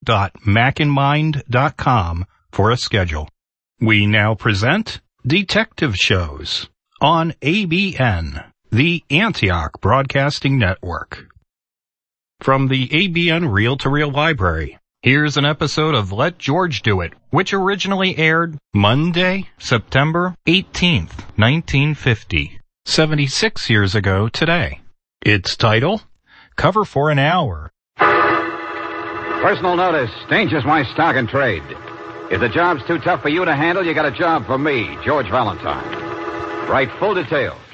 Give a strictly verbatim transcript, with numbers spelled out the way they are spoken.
dot macandmind dot com for a schedule. We now present Detective Shows on A B N, the Antioch Broadcasting Network. From the A B N Reel-to-Reel Library, here's an episode of Let George Do It, which originally aired Monday, September eighteenth, nineteen fifty, seventy-six years ago today. Its title, Cover for an Hour. Personal notice, danger's my stock and trade. If the job's too tough for you to handle, you got a job for me, George Valentine. Write full details.